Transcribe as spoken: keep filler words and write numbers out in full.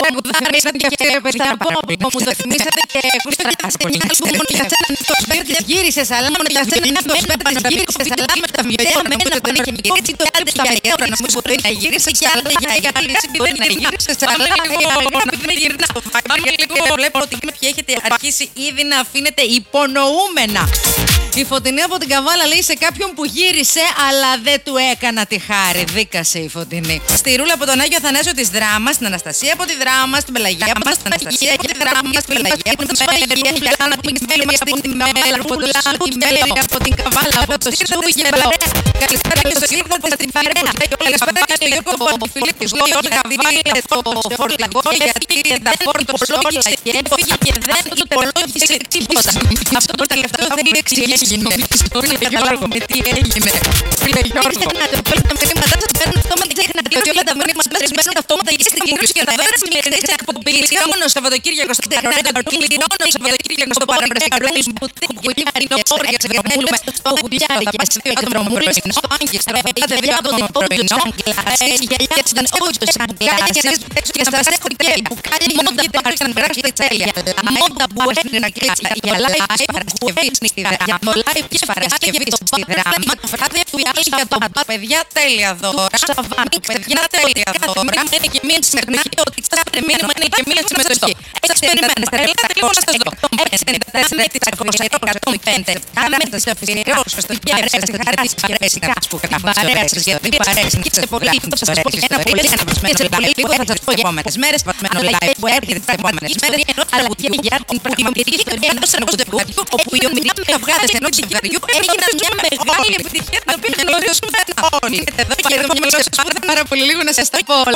τραγουδάρισαν και αυτοί παιδιά από μου το θυμήσατε και γουστράς πολύ. Γύρισες αλλά μόνο για σένα το έπαιρνες, γύρισες αλλά με τα βιολιά με ένα τον είχε μικρή, έτσι το άντρε για εuro να μου μπορεί να γύρισε και άλλο για γύρισε μπορεί να γύρισες αλλά λίγο να μην γυρνάω. Λίγο βλέπω ότι κάποιοι έχετε αρχίσει ήδη να αφήνετε υπονοούμενα. Η Φωτεινή από την Καβάλα λέει σε κάποιον που γύρισε, αλλά δεν του έκανα τη χάρη. Δίκασε η Φωτεινή. Στη Ρούλα από τον Άγιο Αθανάσιο της Δράμας, στην Αναστασία από τη Δράμα, στην Πελαγία μας, στην Αναστασία και τη Δράμα, στην Πελαγία, στην Πελαγία, στην Πελαγία, στην Πελαγία, στην Πελαγία, από το Λάκη Μέλη, από την Καβάλα, από το Σύρτο που είχε παρέα. Καλησπέρα και στο Σύρτο που στην παρέα. Καλησπέρα και στο Γιώργο που Φιλίππης, λέει όλα Καβάλε, το φορλαγό, γιατί τα φόρτωσε όλα και έφυγε και δεν υπολόγισε τίποτα. Αυτό το τελευταίο δεν εξηγήσει. Φίλε Γιώργο, με τι έγινε. Φίλε Γιώργο. Όλα τα μηνύματά σας παίρνουν αυτόματα και ξέχνατε ότι όλα τα μηνύματά σας παίρνουν αυτόματα και στην κλήρωση και τα δέρα σημερινές εκπομπής. Μόνο Σαββατοκύριακο στο Τερνέτα, κλείνω Σαββατοκύριακο στο Παραπρεσιακρέλης που τύχει είναι όρια σε βρωμούλουμε στο Γουλιάρι και σε δύο βρωμούλες στο Άγγιστρο. Πάτε διά από τον πρωινό, γλάσες, γυαλιές, ήταν όντως αγκάλιασες και σας έχω κέλ που κάνει μόντα που άρχισαν να περάσει τέλεια. Μόντα που έφερε να κλείσει για live Παρασκευή στη Δράμα. Το live και Παρασκευή στη Δράμα. Το βράδυ του για το μπα, παιδιά τέλεια δώρα. Σαββάτου, παιδιά τέλεια δώρα. Είναι και μία συμμετοχή ότι ξάπρε μήνυμα είναι και μία συμμετοχή. Σας περιμένετε, ελάτε λίγο να σας δω. έξι ενενήντα τέσσερα της ακροσερό εκατόν πέντε. Κάνε τα σε αφιερώσεις στο πιάρες, στη χάρη της παρέσκας που παρέας σας γιατί παρέας και σε πολύ αυτό θα σας πω ένα πολύ αναπροσμένο λίγο θα σας πω για επόμενες μέρες πατμένο live που έρχεται τις επόμενες μέρες αλλά που για την πραγματική ιστορία ενός ενός ζευγαριού όπου οι ομιλοί καυγάδες ενός ζευγαριού έγιναν μια μεγάλη επιτυχία την οποία γνωρίζουμε όλοι. Εδώ και εδώ μια μελισσότητα πάρα πολύ λίγο να σας τα πω.